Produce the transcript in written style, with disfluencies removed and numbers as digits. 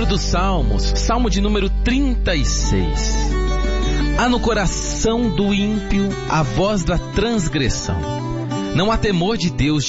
dos Salmos, Salmo de número 36. Há no coração do ímpio a voz da transgressão. Não há temor de Deus